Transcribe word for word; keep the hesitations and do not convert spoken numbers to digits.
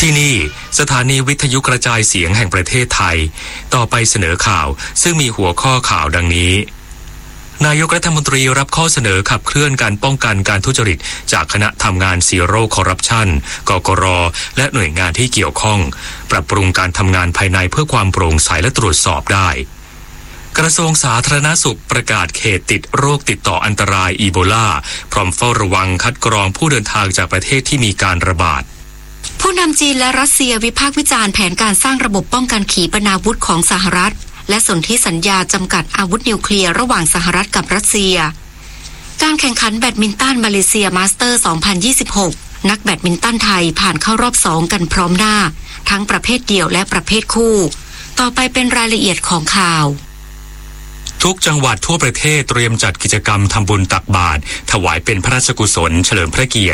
ที่นี่สถานีวิทยุกระจายเสียงแห่งประเทศไทยต่อไปเสนอข่าวซึ่งมีหัวข้อข่าวดังนี้นายกรัฐมนตรีรับข้อเสนอขับเคลื่อนการป้องกันการทุจริตจากคณะทำงานซีโร่คอร์รัปชันกกร.และหน่วยงานที่เกี่ยวข้องปรับปรุงการทำงานภายในเพื่อความโปร่งใสและตรวจสอบได้กระทรวงสาธารณสุขประกาศเขตติดโรคติดต่ออันตรายอีโบลาพร้อมเฝ้าระวังคัดกรองผู้เดินทางจากประเทศที่มีการระบาดผู้นำจีนและรัสเซียวิพากษ์วิจารณ์แผนการสร้างระบบป้องกันขีปนาวุธของสหรัฐและสนธิสัญญาจำกัดอาวุธนิวเคลียร์ระหว่างสหรัฐกับรัสเซียการแข่งขันแบดมินตันมาเลเซียมาสเตอร์ สองพันยี่สิบหก นักแบดมินตันไทยผ่านเข้ารอบสองกันพร้อมหน้าทั้งประเภทเดี่ยวและประเภทคู่ต่อไปเป็นรายละเอียดของข่าวทุกจังหวัดทั่วประเทศเตรียมจัดกิจกรรมทำบุญตักบาตรถวายเป็นพระราชกุศลเฉลิมพระเกียรติ